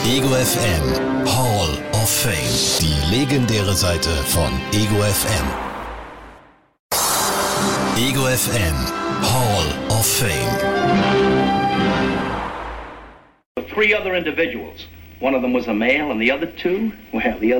Ego FM Hall of Fame. Die legendäre Seite von Ego FM. Ego FM Hall of Fame. Three other individuals. One of them was a male, and the other two, well, the other